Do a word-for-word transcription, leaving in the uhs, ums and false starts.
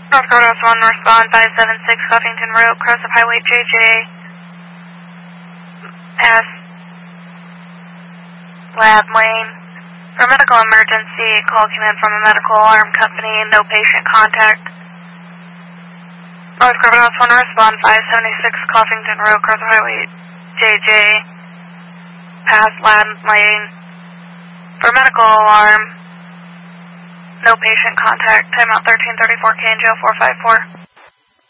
North Dakota one, respond five seven six Huffington Road, cross of Highway J J. S. Lab Lane. For medical emergency, call came in from a medical alarm company, no patient contact. North Dakota one, respond five seventy-six Huffington Road, cross of Highway J J. Past Lab Lane. For medical alarm, no patient contact. Timeout thirteen thirty-four K N J L four five four.